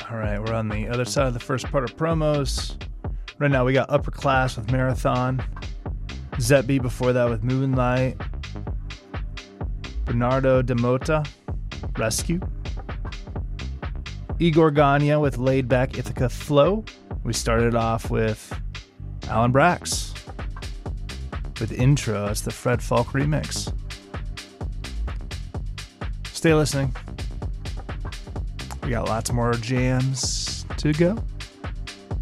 All right, we're on the other side of the first part of promos. Right now we got Upper Class with Marathon, Zetby before that with Moonlight, Bernardo Demota, Rescue, Igor Gagne with Laid Back Ithaca Flow. We started off with Alan Brax with Intro. That's the Fred Falk remix. Stay listening. We got lots more jams to go.